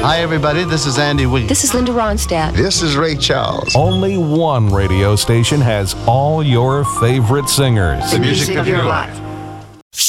Hi, everybody. This is Andy Williams. This is Linda Ronstadt. This is Ray Charles. Only one radio station has all your favorite singers. The music of your life.